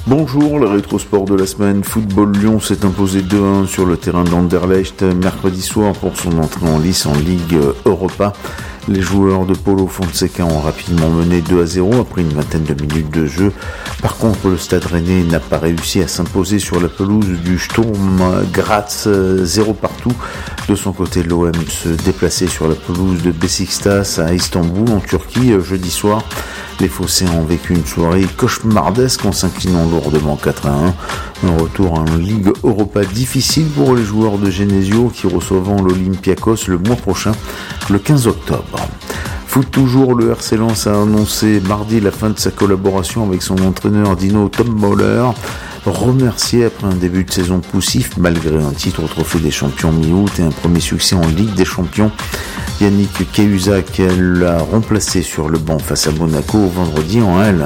Bonjour, le rétrosport de la semaine. Football Lyon s'est imposé 2-1 sur le terrain d'Anderlecht mercredi soir pour son entrée en lice en Ligue Europa. Les joueurs de Paulo Fonseca ont rapidement mené 2-0 après une vingtaine de minutes de jeu. Par contre, le Stade Rennais n'a pas réussi à s'imposer sur la pelouse du Sturm Graz, 0 partout. De son côté, l'OM se déplaçait sur la pelouse de Beşiktaş à Istanbul, en Turquie, jeudi soir. Les Phocéens ont vécu une soirée cauchemardesque en s'inclinant lourdement 4-1. Un retour en Ligue Europa difficile pour les joueurs de Genesio qui recevront l'Olympiakos le mois prochain, le 15 octobre. Foot toujours, le RC Lens a annoncé mardi la fin de sa collaboration avec son entraîneur Dino Tommöller, remercié après un début de saison poussif malgré un titre au Trophée des Champions mi-août et un premier succès en Ligue des Champions. Yannick Cahuzac l'a remplacé sur le banc face à Monaco vendredi en L1.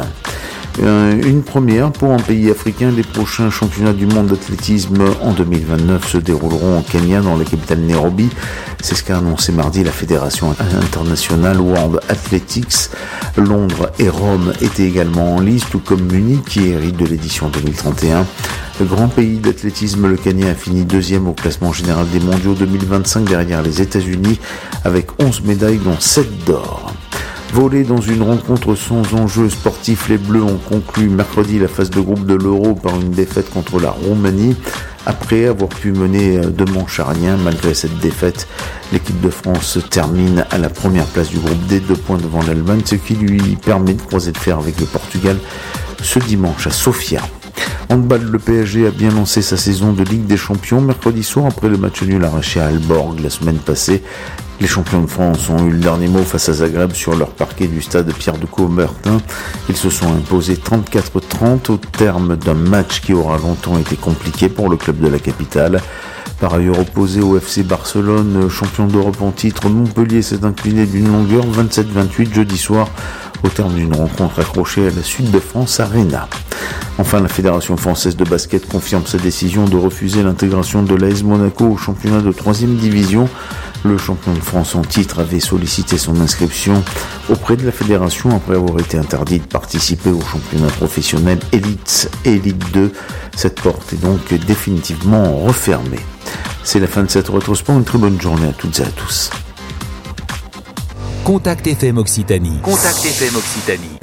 Une première pour un pays africain. Les prochains championnats du monde d'athlétisme en 2029 se dérouleront en Kenya, dans la capitale Nairobi. C'est ce qu'a annoncé mardi la Fédération internationale World Athletics. Londres et Rome étaient également en lice, tout comme Munich qui hérite de l'édition 2031. Le grand pays d'athlétisme, le Kenya, a fini deuxième au classement général des mondiaux 2025 derrière les États-Unis avec 11 médailles dont 7 d'or. Volé dans une rencontre sans enjeu sportif, les Bleus ont conclu mercredi la phase de groupe de l'Euro par une défaite contre la Roumanie. Après avoir pu mener 2 manches à rien, malgré cette défaite, l'équipe de France termine à la première place du groupe D, 2 points devant l'Allemagne, ce qui lui permet de croiser le fer avec le Portugal ce dimanche à Sofia. Handball, le PSG a bien lancé sa saison de Ligue des Champions mercredi soir après le match nul arraché à Aalborg la semaine passée. Les champions de France ont eu le dernier mot face à Zagreb sur leur parquet du stade Pierre de Coubertin. Ils se sont imposés 34-30 au terme d'un match qui aura longtemps été compliqué pour le club de la capitale. Par ailleurs, opposé au FC Barcelone, champion d'Europe en titre, Montpellier s'est incliné d'une longueur 27-28 jeudi soir au terme d'une rencontre accrochée à la Sud de France Arena. Enfin, la Fédération française de basket confirme sa décision de refuser l'intégration de l'AS Monaco au championnat de 3e division. Le champion de France en titre avait sollicité son inscription auprès de la fédération après avoir été interdit de participer au championnat professionnel Elite et Elite 2. Cette porte est donc définitivement refermée. C'est la fin de cette rétrospect. Une très bonne journée à toutes et à tous. Contact FM Occitanie. Contact FM Occitanie.